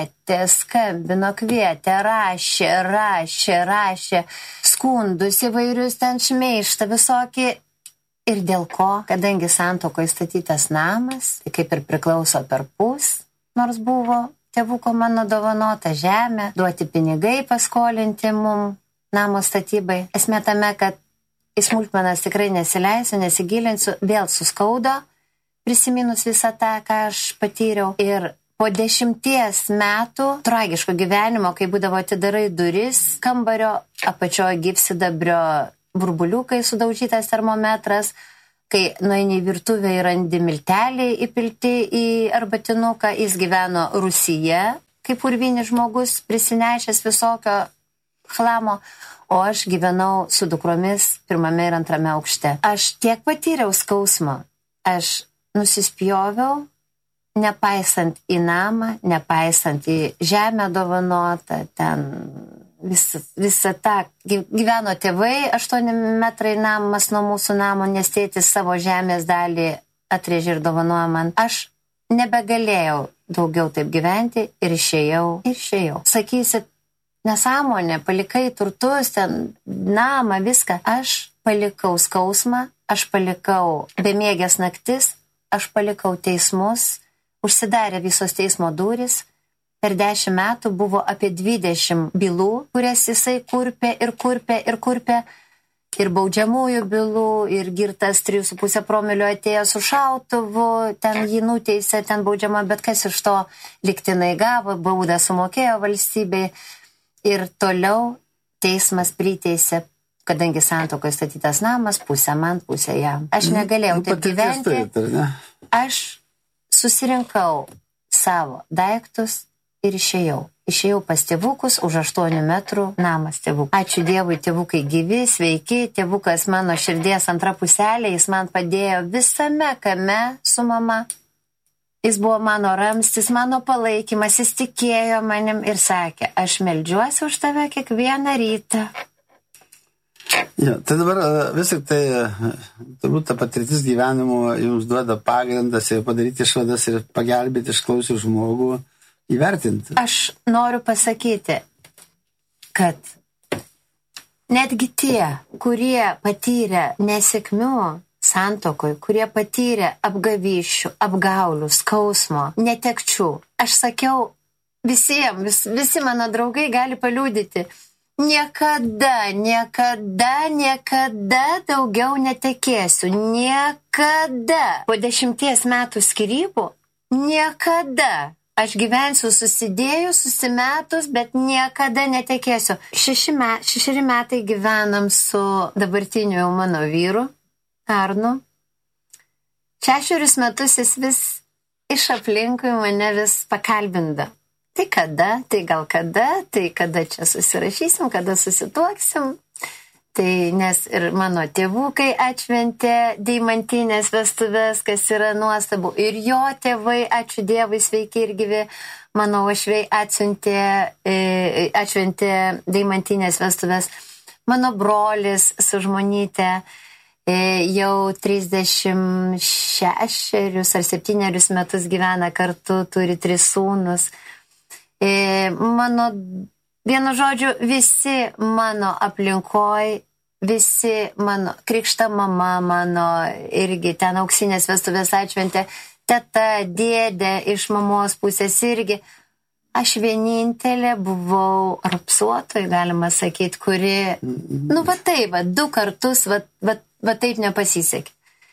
kvietė, rašė, skundus įvairius ten šmeižta visokį. Ir dėl ko, kadangi santuokoje statytas namas, tai kaip ir priklauso per pus, nors buvo tėvuko mano dovanota žemė, duoti pinigai paskolinti mum namo statybai. Esmė tame, kad į smulkmenas tikrai nesileisiu, nesigilinsiu, vėl suskaudo, prisiminus visą tą, ką aš patyriau. Ir po 10 metų tragiško gyvenimo, kai būdavo atidarai duris kambario, apačioje gyvsidabrio burbuliukai, sudaužytas termometras, kai nueini į virtuvę ir randi milteliai įpilti į arbatinuką, jis gyveno Rūsyje, kaip urvinis žmogus, prisinešęs visokio chlamo, o aš gyvenau su dukromis 1. ir 2. aukšte. Aš tiek patyriau skausmą, aš nusispjoviau, nepaisant į namą, nepaisant į žemę dovanotą, ten visą tą gyveno tėvai, 8 metrai namas nuo mūsų namo, nes tėtis savo žemės dalį atrėžė ir dovanojo man. Aš nebegalėjau daugiau taip gyventi ir išėjau. Sakysit, nesąmonė, palikai turtus, ten namą, viską. Aš palikau skausmą, aš palikau bemiegės naktis, aš palikau teismus, užsidarė visos teismo durys. Per 10 metų buvo apie 20 bylų, kurias jisai kurpė. Ir baudžiamųjų bylų, ir girtas 3,5 promilio atėjo su šautuvu, ten jį nuteisė, ten baudžiama, bet kas iš to lygtinai gavo, baudą sumokėjo valstybei. Ir toliau teismas priteisė, kadangi santuokoje statytas namas, pusę man, pusę jam. Aš negalėjau taip gyventi. Aš susirinkau savo daiktus ir išėjau. Išėjau pas tėvukus, už 8 metrų namas tėvukų. Ačiū Dievui, tėvukai gyvi, sveiki, tėvukas mano širdies antra puselė, jis man padėjo visame kame su mama. Jis buvo mano ramstis, mano palaikymas, jis tikėjo manim ir sakė, aš meldžiuosi už tave kiekvieną rytą. Ja, tai dabar vis tik tai, turbūt ta patirtis gyvenimo jums duoda pagrindas ir padaryti išvadas ir pagelbėti išklausius žmogų įvertinti. Aš noriu pasakyti, kad netgi tie, kurie patyrė nesėkmių santuokoj, kurie patyrė apgavysčių, apgaulių, skausmo, netekčių. Aš sakiau visiems, visi mano draugai gali paliudyti, niekada daugiau netekėsiu. Niekada. Po 10 metų skyrybų, niekada. Aš gyvensiu susidėjus, susimetus, bet niekada netekėsiu. 6 metai gyvenam su dabartiniu jau mano vyru, Arnu. 6 metus jis vis iš aplinkui mane vis pakalbinda. Tai kada, tai gal kada, tai kada čia susirašysim, kada susituoksim. Tai nes ir mano tėvukai atšventė deimantinės vestuvės, kas yra nuostabu. Ir jo tėvai, ačiū Dievui, sveiki ir gyvi, mano uošviai atšventė deimantinės vestuvės. Mano brolis su žmonyte jau 36 ar 7 metus gyvena kartu, turi 3 sūnus. Mano, vienu žodžiu, visi mano aplinkoj, visi mano krikšta mama mano irgi ten auksinės vestuvės atšventė, teta, dėdė iš mamos pusės irgi. Aš vienintelė buvau rapsuotoj, galima sakyti, kuri, va taip, 2 kartus, va taip nepasisekė.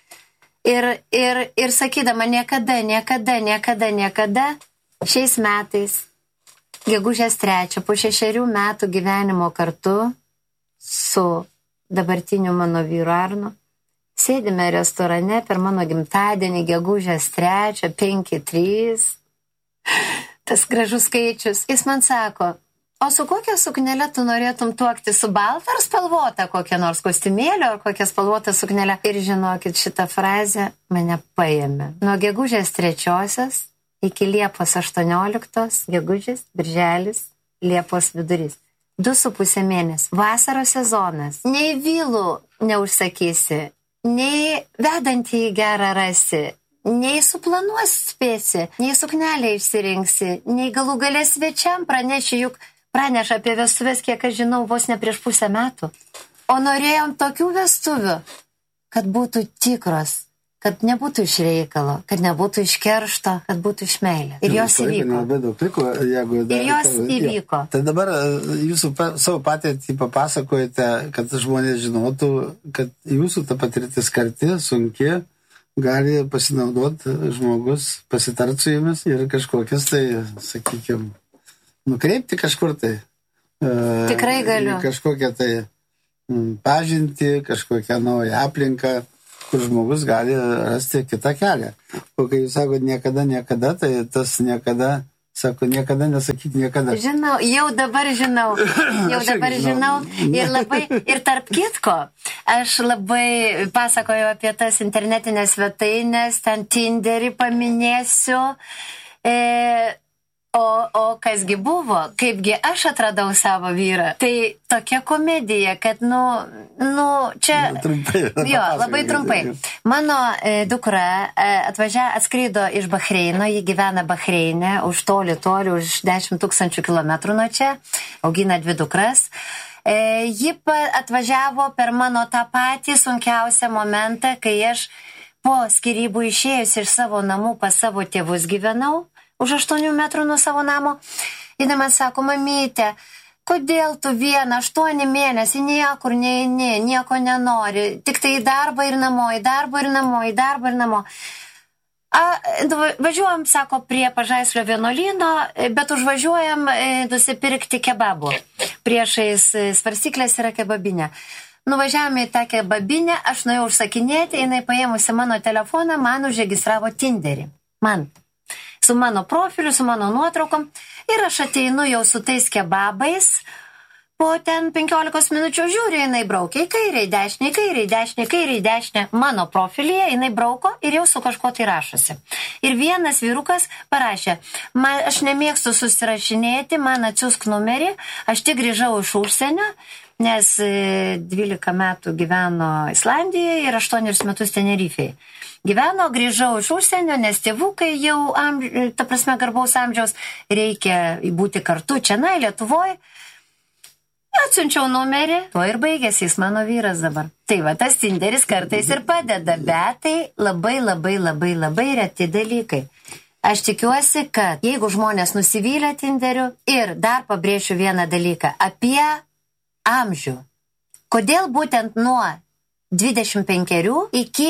Ir sakydama niekada, šiais metais, gegužės 3, po 6 metų gyvenimo kartu su dabartiniu mano vyru Arnu, sėdime restorane per mano gimtadienį, gegužės 3, 5-3, tas gražus skaičius. Jis man sako, o su kokia suknelė tu norėtum tuokti, su balta ar spalvota, kokia nors kostiumėlio ar kokia spalvota suknelė? Ir žinokit, šitą frazę mane paėmė. Nuo gegužės 3 iki Liepos 18, gegužės, birželis, Liepos vidurys. 2,5 mėnesį. Vasaros sezonas. Nei vilų neužsakysi, nei vedantį į gerą rasi, nei suplanuosi spėsi, nei suknelę išsirinksi, nei galų galės svečiam praneši, juk praneša apie vestuvės, kiek aš žinau, vos ne prieš 5 metų. O norėjom tokių vestuvių, kad būtų tikros, kad nebūtų iš reikalo, kad nebūtų iš keršto, kad būtų iš meilės. Ir jos įvyko. Ir jos įvyko. Tai dabar jūsų savo patirtį papasakojate, kad žmonės žinotų, kad jūsų ta patirtis karti, sunki, gali pasinaudoti žmogus, pasitart su jumis ir kažkokias tai, sakykime, nukreipti kažkur tai. Tikrai galiu. Kažkokią tai pažinti, kažkokią naują aplinką, kur žmogus gali rasti kitą kelią. O kai jūs sakote niekada, tai tas niekada, sako, niekada nesakyti niekada. Žinau, jau dabar žinau. Ir tarp kitko, aš labai pasakoju apie tas internetinės svetainės, ten Tinderį paminėsiu. O kasgi buvo, kaipgi aš atradau savo vyrą. Tai tokia komedija, kad, čia... Trumpai. Jo, labai trumpai. Mano dukra atskrido iš Bahreino, ji gyvena Bahreine, už toli, už 10 000 kilometrų nuo čia, augina 2 dukras. Ji atvažiavo per mano tą patį sunkiausią momentą, kai aš po skyrybų išėjus iš savo namų pas savo tėvus gyvenau, už 8 metrų nuo savo namo. Ir man sako, mamytė, kodėl tu 8 mėnesį niekur neini, nieko nenori, tik tai į darbą ir namo, į darbą ir namo, į darbą ir namo. Važiuojam, sako, prie Pažaislio vienuolyno, bet užvažiuojam nusipirkti kebabų. Priešais Svarstyklės yra kebabinė. Nuvažiavome į tą kebabinę, aš nuėjau užsakinėti, jinai paėmusi mano telefoną, man užregistravo Tinderį. Su mano profiliu, su mano nuotraukom. Ir aš ateinu jau su tais kebabais, po ten 15 minučių žiūriu, jinai braukia į kairę, į dešinę, į kairę, į dešinę, į kairę, į dešinę. Mano profilyje jinai brauko ir jau su kažko tai rašosi. Ir vienas vyrukas parašė, aš nemėgstu susirašinėti, man atsiųsk numerį, aš tik grįžau iš užsienio, nes 12 metų gyveno Islandijoje ir 8 metus Tenerifėje. Grįžau iš užsienio, nes tėvukai jau, garbaus amžiaus, reikia būti kartu čia, Lietuvoje. Atsiunčiau numerį, tuo ir baigėsi, jis mano vyras dabar. Tai va, tas Tinderis kartais ir padeda, bet tai labai reti dalykai. Aš tikiuosi, kad jeigu žmonės nusivylę Tinderiu, ir dar pabrėšiu vieną dalyką apie amžių. Kodėl būtent nuo 25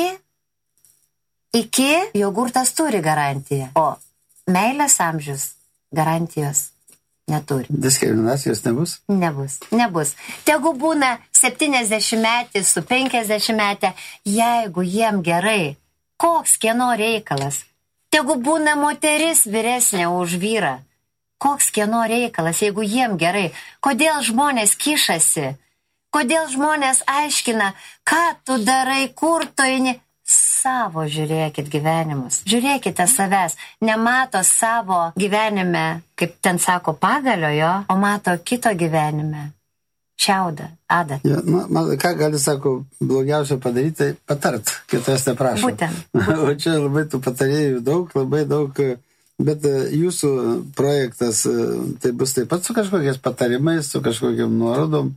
iki jogurtas turi garantiją, o meilės amžius garantijos neturi. Diskriminacijos nebus? Nebus. Tegu būna 70 metais su 50 metė, jeigu jiem gerai, koks kieno reikalas. Tegu būna moteris vyresnė už vyrą, koks kieno reikalas, jeigu jiem gerai. Kodėl žmonės kišasi? Kodėl žmonės aiškina, ką tu darai, kur tu eini? Savo žiūrėkit gyvenimus. Žiūrėkite savęs. Nemato savo gyvenime, kaip ten sako, pagalio jo, o mato kito gyvenime. Šiaudą, adą. Ja, ką gali, sako, blogiausia padaryti, tai patart, kitas neprašo. Būtent. O čia labai tų patarėjų daug, labai daug, bet jūsų projektas, tai bus taip pat su kažkokiais patarimais, su kažkokiam nuorodom.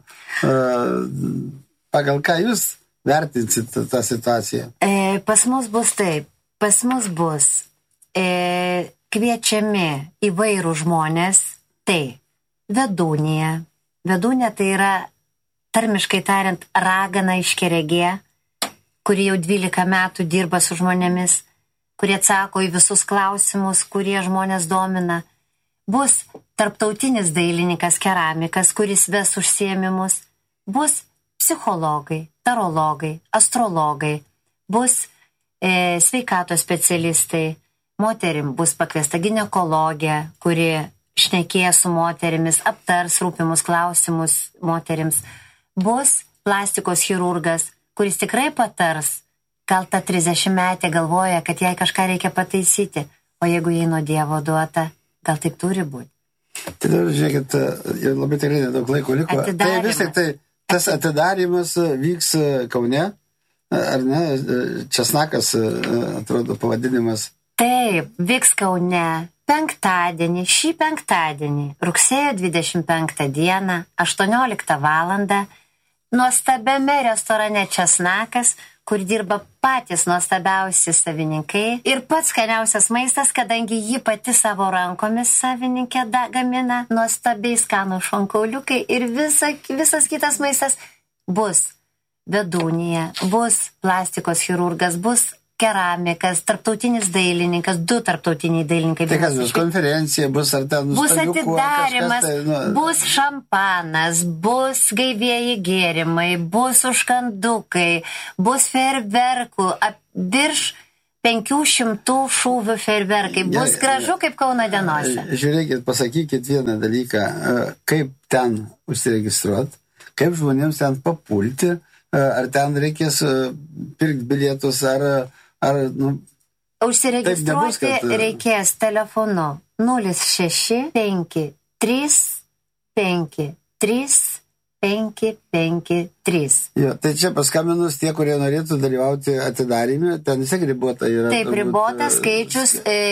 Pagal ką jūs vertinsit tą situaciją? Pas mus bus taip. Pas mus bus kviečiami įvairių žmonės. Tai vedūnė. Vedūnė tai yra, tarmiškai tariant, ragana iškeregė, kuri jau 12 metų dirba su žmonėmis, kurie atsako į visus klausimus, kurie žmonės domina. Bus tarptautinis dailininkas, keramikas, kuris ves užsiėmimus. Bus psichologai, tarologai, astrologai, bus sveikatos specialistai, moterim bus pakviesta ginekologė, kuri šnekėja su moterimis, aptars rūpimus klausimus moterims, bus plastikos chirurgas, kuris tikrai patars, gal ta 30-metė galvoja, kad jai kažką reikia pataisyti, o jeigu jai nuo Dievo duota, gal taip turi būti. Tai dabar, žiūrėkit, jau labai tikrai nedaug laiko liko. Tai vis tik tai tas atidarimas vyks Kaune, ar ne? Česnakas, atrodo, pavadinimas. Taip, vyks Kaune šį penktadienį, rugsėjo 25 dieną, 18 valandą, nuostabiame restorane Česnakas, kur dirba patys nuostabiausi savininkai ir pats skaniausias maistas, kadangi ji pati savo rankomis savininkė gamina nuostabiai skanų šonkauliukai ir visas kitas maistas bus vedūnija, bus plastikos chirurgas, bus keramikas, tarptautinis dailininkas, 2 tarptautiniai dailininkai. Tai kas bus konferencija, bus ar ten bus atidarimas, bus šampanas, bus gaivieji gėrimai, bus užkandukai, bus fejerverkų, virš 500 šūvių fejerverkai, bus gražu kaip Kauno dienose. Žiūrėkit, pasakykit vieną dalyką, kaip ten užsiregistruoti, kaip žmonėms ten papulti, ar ten reikės pirkti bilietus, Užsiregistruoti reikės telefonu 06 53 53 553. Jo, tai čia paskambinus tie, kurie norėtų dalyvauti atidarime, ten vis tiek ribota yra. Taip, ribotas skaičius,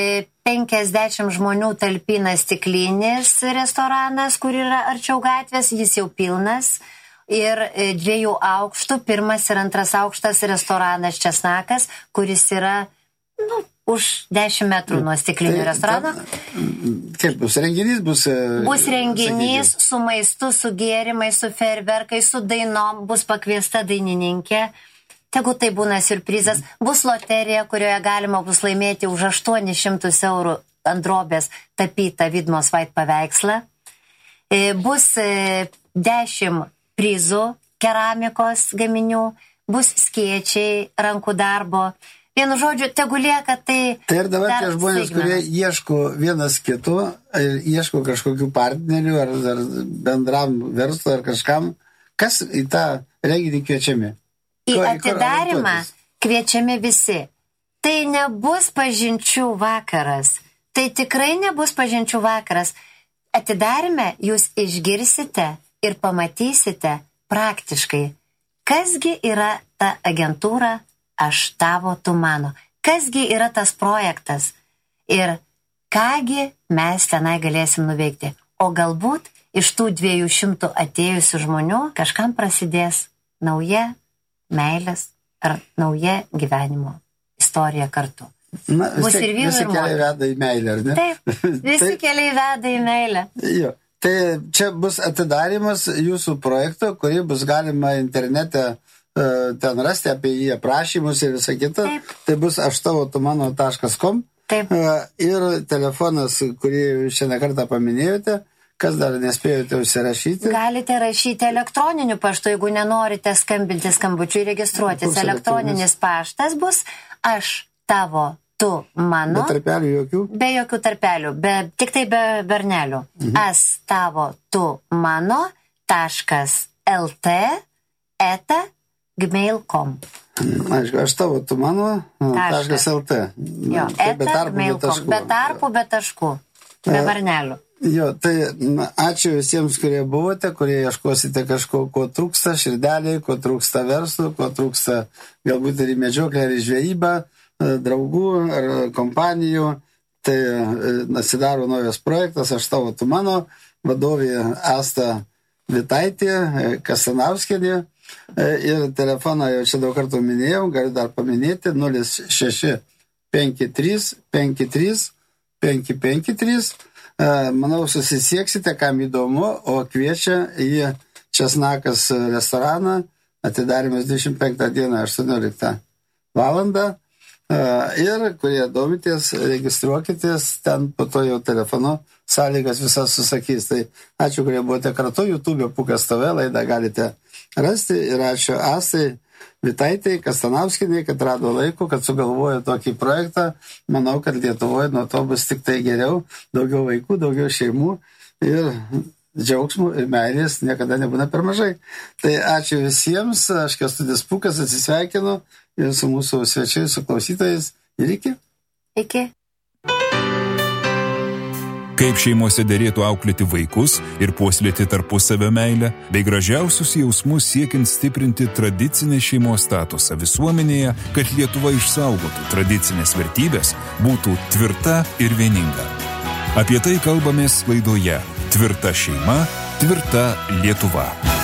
50 žmonių talpina stiklinis restoranas, kur yra arčiau gatvės, jis jau pilnas. Ir 2 aukštų, 1 ir 2 aukštas restoranas Česnakas, kuris yra, už 10 metrų nuo stiklinio restorano. Kaip bus renginys? Bus renginys su maistu, su gėrimais, su fejerverkai, su dainom, bus pakviesta dainininkė. Tegu tai būna siurprizas. Bus loterija, kurioje galima bus laimėti už 800 eurų ant drobės tapytą Vidmos Vait paveikslą. Bus 10 prizų, keramikos gaminių, bus skėčiai, rankų darbo. Vienu žodžiu, tegu lieka tai... Tai ir dabar tie žmonės, kurie ieško vienas kito, ieško kažkokių partnerių ar bendram verslui ar kažkam, kas į tą renginį kviečiami? Į atidarimą kviečiami visi. Tai nebus pažinčių vakaras. Tai tikrai nebus pažinčių vakaras. Atidarime jūs išgirsite ir pamatysite praktiškai, kasgi yra ta agentūra Aš tavo, tu mano, kasgi yra tas projektas ir kągi mes tenai galėsim nuveikti. O galbūt iš tų 200 atėjusių žmonių kažkam prasidės nauja meilės ar nauja gyvenimo istorija kartu. Bus ir visi keliai veda į meilę, ar ne? Taip, visi keliai veda į meilę. Jo. Tai čia bus atidarimas jūsų projekto, kurį bus galima internete ten rasti apie jį aprašymus ir visą kitą. Taip. Tai bus aštavotumano.com. Taip. Ir telefonas, kurį šiandien kartą paminėjote, kas dar nespėjote užsirašyti. Galite rašyti elektroniniu paštu, jeigu nenorite skambinti skambučiu ir registruotis. Elektroninis paštas bus aš tavo. Tu mano. Be tarpelių jokių? Be jokių tarpelių, tik tai be bernelių. As tavo tu mano .lt @gmail.com. Aišku, aš tavo tu mano .lt. Jo, be tarpų, be taškų, be bernelių. Jo, tai ačiū visiems, kurie buvote, kurie ieškosite kažko, ko trūksta širdeliai, ko trūksta verslų, ko trūksta galbūt ir į medžioklę, ir į žvejybą, draugų ar kompanijų. Tai atsidaro naujas projektas, aš tavo tu mano, vadovė Asta Vitaitė Kasanauskienė. Ir telefoną jau čia daug kartų minėjau, galiu dar paminėti 06 53 53 553. Manau, susisieksite, kam įdomu, o kviečia į Česnakas restoraną, atidarimas 25 dieną 18 valandą. Ir kurie domitės, registruokitės, ten po to jau telefonu sąlygas visas susakys. Tai ačiū, kurie buvote kartu, YouTube Pūkas TV laidą galite rasti ir ačiū Astai Vitaitai Kastanauskienei, kad rado laiko, kad sugalvojo tokį projektą. Manau, kad Lietuvoje nuo to bus tik tai geriau, daugiau vaikų, daugiau šeimų ir džiaugsmų ir meilės niekada nebūna per mažai. Tai ačiū visiems, aš Kęstutis Pūkas atsisveikinu ir su mūsų svečiais, su klausytojais. Ir iki. Iki. Kaip šeimose derėtų auklėti vaikus ir puoselėti tarpusavio meilę, bei gražiausius jausmus siekiant stiprinti tradicinę šeimos statusą visuomenėje, kad Lietuva išsaugotų tradicinės vertybės, būtų tvirta ir vieninga. Apie tai kalbamės laidoje Tvirta šeima, tvirta Lietuva.